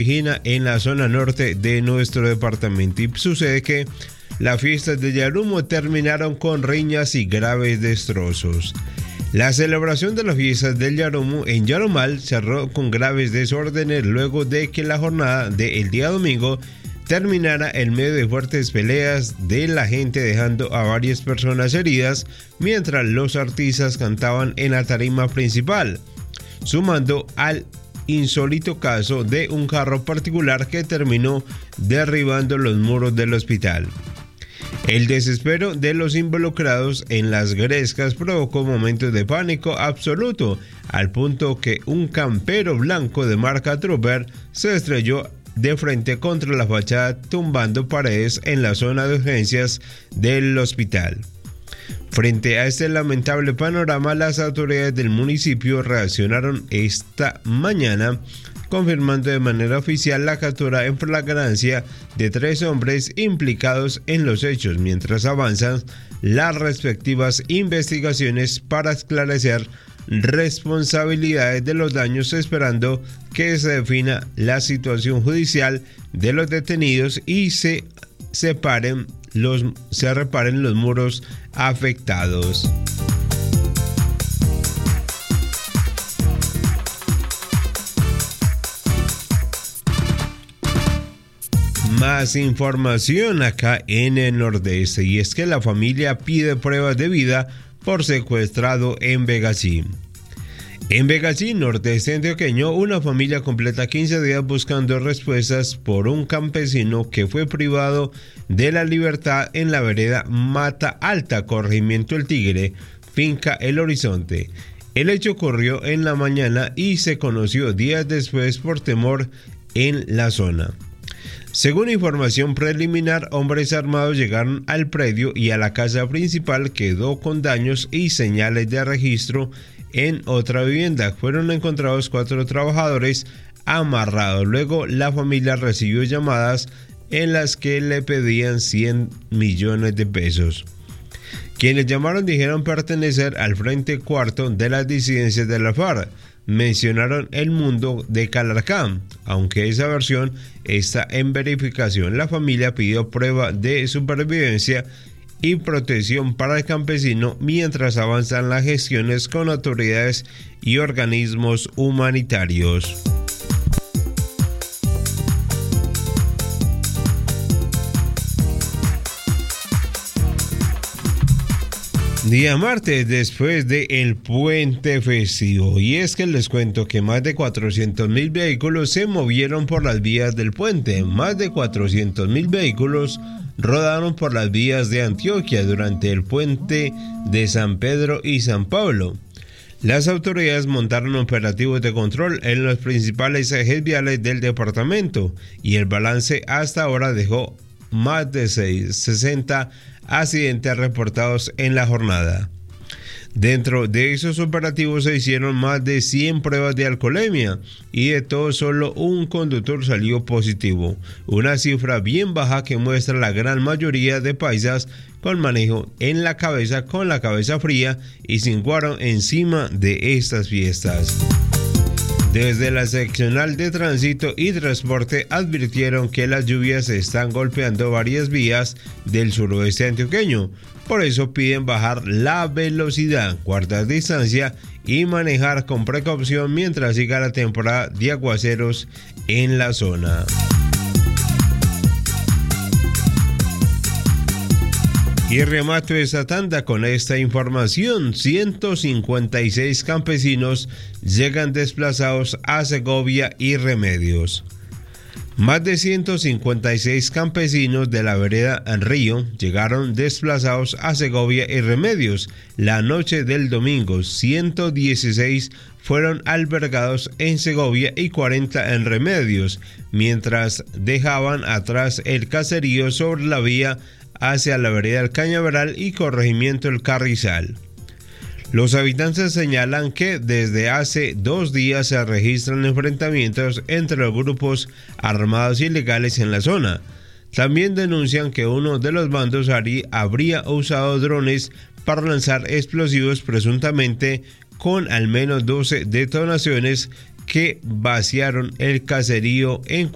origina en la zona norte de nuestro departamento. Y sucede que las fiestas de Yarumo terminaron con riñas y graves destrozos. La celebración de las fiestas del Yarumo en Yarumal cerró con graves desórdenes luego de que la jornada del día domingo terminara en medio de fuertes peleas de la gente, dejando a varias personas heridas mientras los artistas cantaban en la tarima principal, sumando al insólito caso de un carro particular que terminó derribando los muros del hospital. El desespero de los involucrados en las grescas provocó momentos de pánico absoluto, al punto que un campero blanco de marca Trooper se estrelló de frente contra la fachada, tumbando paredes en la zona de urgencias del hospital. Frente a este lamentable panorama, las autoridades del municipio reaccionaron esta mañana, confirmando de manera oficial la captura en flagrancia de 3 hombres implicados en los hechos, mientras avanzan las respectivas investigaciones para esclarecer responsabilidades de los daños, esperando que se defina la situación judicial de los detenidos y se reparen los muros afectados. Más información acá en el Nordeste, y es que la familia pide pruebas de vida por secuestrado en Vegasí. En Vegasí, Nordeste antioqueño, una familia completa 15 días buscando respuestas por un campesino que fue privado de la libertad en la vereda Mata Alta, corregimiento El Tigre, finca El Horizonte. El hecho ocurrió en la mañana y se conoció días después por temor en la zona. Según información preliminar, hombres armados llegaron al predio y a la casa principal quedó con daños y señales de registro en otra vivienda. Fueron encontrados 4 trabajadores amarrados. Luego la familia recibió llamadas en las que le pedían 100 millones de pesos. Quienes llamaron dijeron pertenecer al Frente Cuarto de las disidencias de la FARC. Mencionaron El Mundo de Calarcá, aunque esa versión está en verificación. La familia pidió prueba de supervivencia y protección para el campesino mientras avanzan las gestiones con autoridades y organismos humanitarios. Día martes después del puente festivo, y es que les cuento que más de 400.000 vehículos se movieron por las vías del puente. Más de 400.000 vehículos rodaron por las vías de Antioquia durante el puente de San Pedro y San Pablo. Las autoridades montaron operativos de control en los principales ejes viales del departamento y el balance hasta ahora dejó más de 60 accidentes reportados en la jornada. Dentro de esos operativos se hicieron más de 100 pruebas de alcoholemia y de todo solo un conductor salió positivo, una cifra bien baja que muestra la gran mayoría de paisas con manejo en la cabeza, con la cabeza fría y sin guaro encima de estas fiestas. Desde la seccional de tránsito y transporte advirtieron que las lluvias están golpeando varias vías del suroeste antioqueño. Por eso piden bajar la velocidad, guardar distancia y manejar con precaución mientras siga la temporada de aguaceros en la zona. Y remato esta tanda con esta información: 156 campesinos llegan desplazados a Segovia y Remedios. Más de 156 campesinos de la vereda Río llegaron desplazados a Segovia y Remedios la noche del domingo. 116 fueron albergados en Segovia y 40 en Remedios, mientras dejaban atrás el caserío sobre la vía hacia la vereda El Cañaveral y corregimiento El Carrizal. Los habitantes señalan que desde hace 2 días se registran enfrentamientos entre los grupos armados ilegales en la zona. También denuncian que uno de los bandos habría usado drones para lanzar explosivos, presuntamente con al menos 12 detonaciones que vaciaron el caserío en